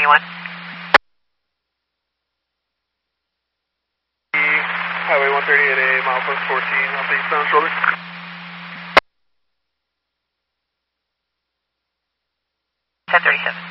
21. Highway 130 at a mile plus 14, off the eastbound shoulder. 1037.